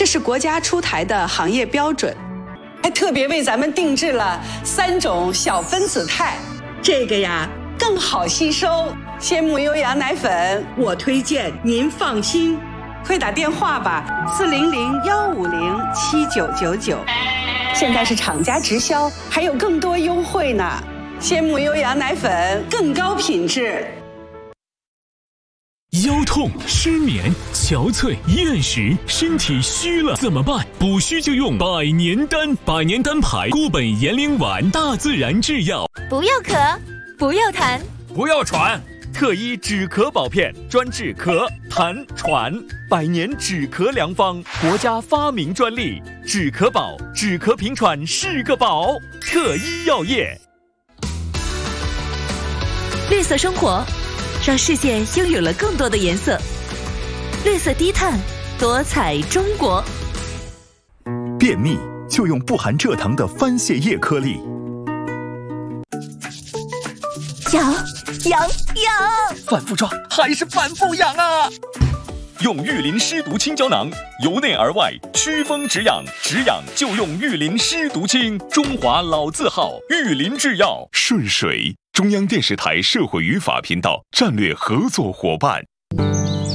这是国家出台的行业标准， 还特别为咱们定制了3种小分子肽，这个呀更好吸收。鲜母优羊奶粉， 我推荐您放心。 快打电话吧，400-150-7999。 现在是厂家直销，还有更多优惠呢。鲜母优羊奶粉更高品质。 腰痛、失眠、憔悴、厌食，身体虚了怎么办？补虚就用百年丹，百年丹牌固本延龄丸，大自然制药。 不要咳，不要痰， 不要喘，特医止咳宝片，专治咳、痰、喘，百年止咳良方，国家发明专利，止咳宝，止咳平喘是个宝。特医药业。 绿色生活，让世界拥有了更多的颜色。绿色低碳，多彩中国。 便秘就用不含蔗糖的番泻叶颗粒。 痒， 反复抓还是反复痒啊！用玉林湿毒清胶囊，由内而外祛风止痒，止痒就用玉林湿毒清，中华老字号玉林制药。 顺水，中央电视台社会与法频道战略合作伙伴。